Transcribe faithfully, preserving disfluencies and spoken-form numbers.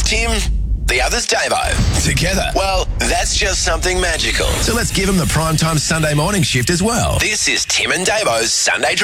Tim, the other's Davo. Together, well, that's just something magical. So let's give them the primetime Sunday morning shift as well. This is Tim and Davo's Sunday